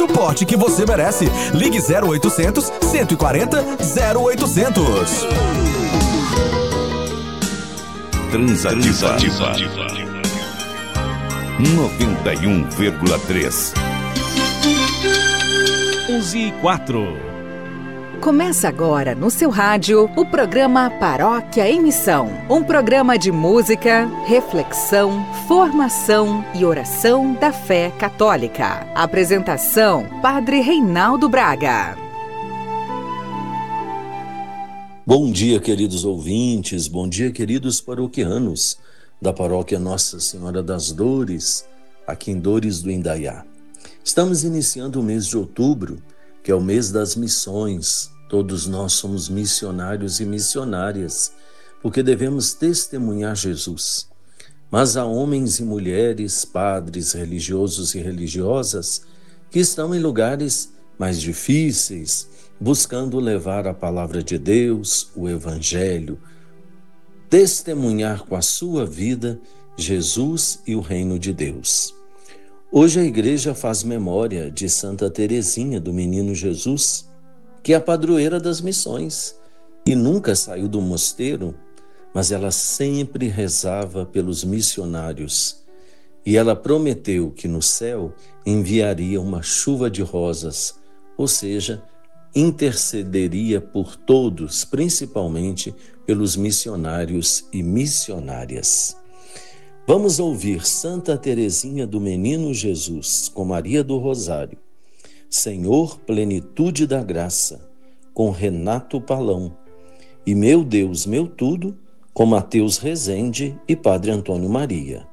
suporte que você merece. Ligue 0800 140 0800. Transativa 91,3. 11:04. Começa agora no seu rádio o programa Paróquia em Missão. Um programa de música, reflexão, formação e oração da fé católica. Apresentação: Padre Reinaldo Braga. Bom dia, queridos ouvintes, bom dia, queridos paroquianos da Paróquia Nossa Senhora das Dores, aqui em Dores do Indaiá. Estamos iniciando o mês de outubro, que é o mês das missões. Todos nós somos missionários e missionárias, porque devemos testemunhar Jesus. Mas há homens e mulheres, padres, religiosos e religiosas, que estão em lugares mais difíceis, buscando levar a palavra de Deus, o Evangelho, testemunhar com a sua vida Jesus e o reino de Deus. Hoje a igreja faz memória de Santa Teresinha do Menino Jesus, que é a padroeira das missões, e nunca saiu do mosteiro, mas ela sempre rezava pelos missionários. E ela prometeu que no céu enviaria uma chuva de rosas, ou seja, intercederia por todos, principalmente pelos missionários e missionárias. Vamos ouvir Santa Teresinha do Menino Jesus com Maria do Rosário. Senhor, plenitude da graça, com Renato Palão. E meu Deus, meu tudo, com Mateus Rezende e Padre Antônio Maria.